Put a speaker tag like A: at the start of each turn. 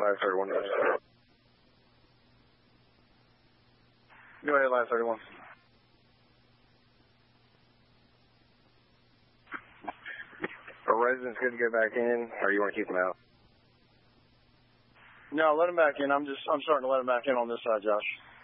A: Live 31. Go ahead, Live 31. Are residents good to go back in, or you want to keep them out?
B: No, let them back in. I'm starting to let them back in on this side, Josh.